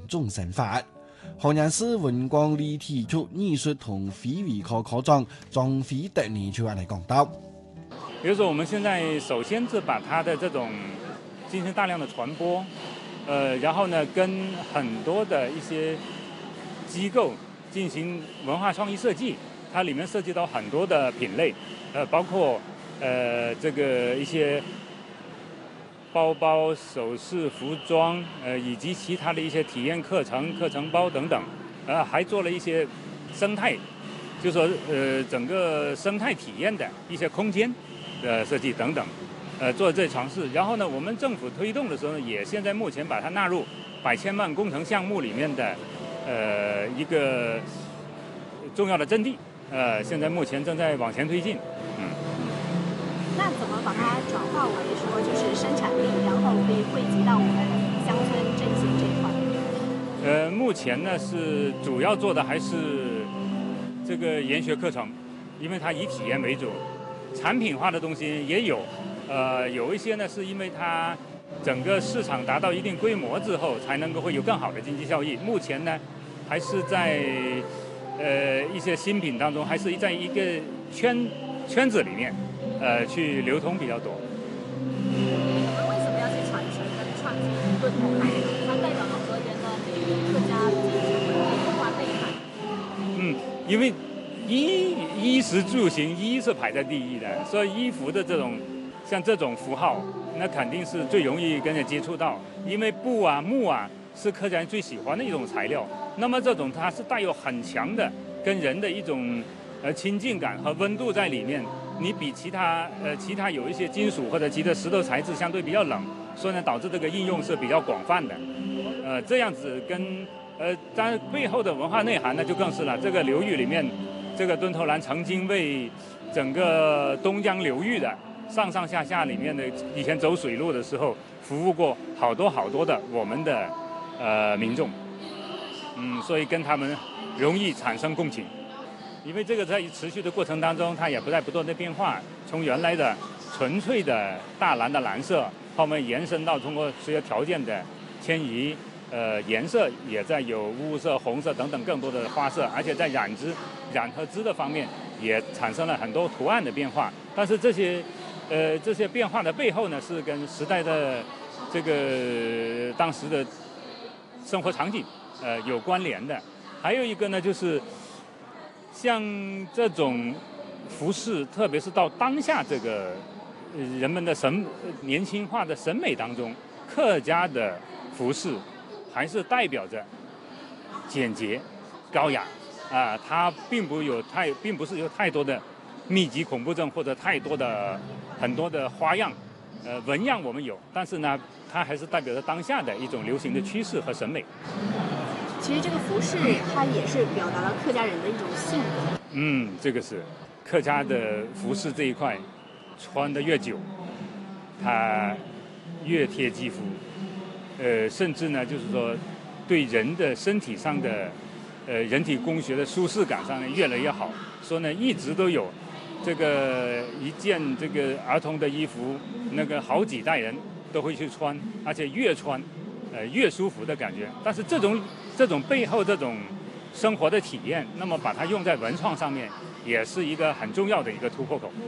种生活。河南市文广立体育艺术同非遗科科长张飞德呢就来讲到。 比如说，我们现在首先是把它的这种进行大量的传播，然后呢，跟很多的一些机构进行文化创意设计，它里面涉及到很多的品类，包括这个一些包包、首饰、服装，以及其他的一些体验课程、课程包等等，还做了一些生态，就说整个生态体验的一些空间的设计等等，做这尝试。然后呢，我们政府推动的时候呢，也现在目前把它纳入100千万工程项目里面的一个重要的阵地，现在目前正在往前推进。 那怎么把它转化为说就是生产力，然后可以惠及到我们乡村振兴这一块？ 目前呢是主要做的还是这个研学课程，因为它以体验为主，产品化的东西也有，有一些呢是因为它整个市场达到一定规模之后，才能够会有更好的经济效益。目前呢，还是在一些新品当中，还是在一个圈子里面，去流通比较多。 我们为什么要去传承跟创新炖头来？它代表了河源的客家文化内涵。 因为衣食住行，衣是排在第一的，所以衣服的像这种符号，那肯定是最容易跟人接触到。因为布啊、木啊是客家人最喜欢的一种材料，那么这种它是带有很强的跟人的一种亲近感和温度在里面。你比其他有一些金属或者其他石头材质相对比较冷，所以呢导致这个应用是比较广泛的。这样子跟当然背后的文化内涵呢就更是了。这个流域里面，这个敦头兰曾经为整个东江流域的上上下下里面的以前走水路的时候服务过好多的我们的民众，所以跟他们容易产生共情。因为这个在持续的过程当中，它也不断的变化，从原来的纯粹的大蓝的蓝色，后面延伸到通过随着条件的迁移，颜色也在有乌色、红色等等更多的花色，而且在染和织的方面也产生了很多图案的变化。但是这些变化的背后呢，是跟时代的这个当时的生活场景有关联的。还有一个呢，就是像这种服饰，特别是到当下这个人们的年轻化的审美当中，客家的服饰还是代表着简洁、高雅它并不是有太多的密集恐怖症或者很多的花样，纹样我们有，但是呢，它还是代表着当下的一种流行的趋势和审美。 其实这个服饰它也是表达了客家人的一种性格。 这个是客家的服饰这一块，穿得越久，它越贴肌肤，甚至呢，就是说对人的身体上的人体工学的舒适感上呢越来越好。说呢，一直都有这个一件这个儿童的衣服，那个好几代人都会去穿，而且越穿越舒服的感觉。但是这种背后这种生活的体验，那么把它用在文创上面，也是一个很重要的一个突破口。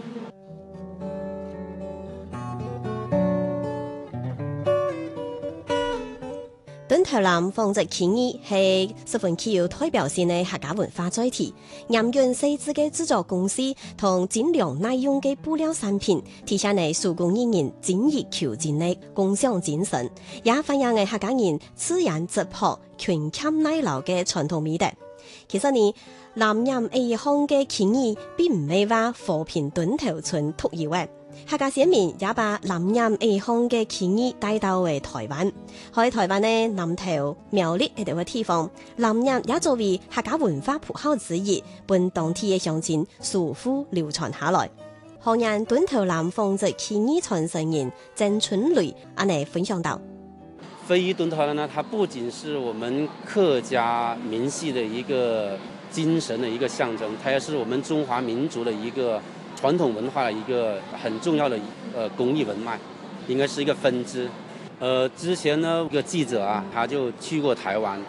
敦头兰放置建議係十分具有代表性嘅客家文化載體，沿用細緻嘅製作公司同精良耐用嘅布料產品，體現嚟手工藝人精益求精嘅共享精神，也反映嘅客家人自然質樸、勤儉耐勞嘅傳統美德。其實呢，南洋一項嘅建議並唔係話和平敦頭村獨有嘅。客家先民也把南洋一項嘅建議帶到為台灣，喺台灣嘅南投、苗栗呢啲地方，南洋也作為客家文化符號之一，本當地嘅鄉親舒服流傳下來。河南敦頭蘭鳳澤建議傳承人鄭春雷安尼分享到： 非遺敦頭蘭呢，它不僅是我們客家民系的一個精神的一個象徵，它也是我們中華民族的一個傳統文化的一個很重要的工藝文脈，應該是一個分支。之前呢，一個記者他就去過台灣，